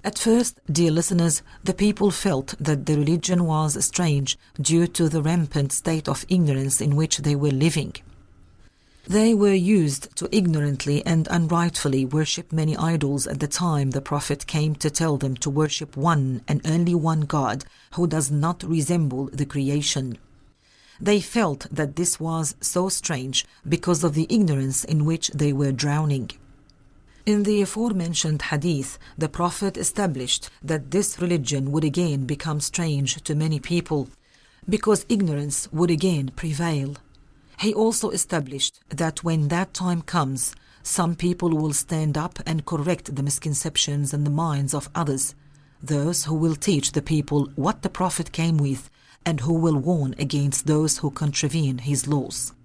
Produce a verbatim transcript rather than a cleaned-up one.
At first, dear listeners, the people felt that the religion was strange due to the rampant state of ignorance in which they were living. They were used to ignorantly and unrightfully worship many idols at the time the Prophet came to tell them to worship one and only one God who does not resemble the creation. They felt that this was so strange because of the ignorance in which they were drowning. In the aforementioned hadith, the Prophet established that this religion would again become strange to many people because ignorance would again prevail. He also established that when that time comes, some people will stand up and correct the misconceptions in the minds of others, those who will teach the people what the Prophet came with and who will warn against those who contravene his laws.